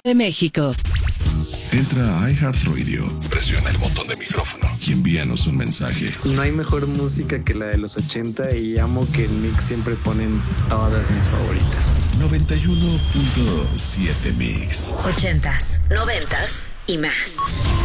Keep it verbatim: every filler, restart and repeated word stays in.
de México. Entra a iHeartRadio, presiona el botón de micrófono y envíanos un mensaje. No hay mejor música que la de los ochenta y amo que en Mix siempre ponen todas mis favoritas. noventa y uno punto siete Mix. Ochentas, noventas y más.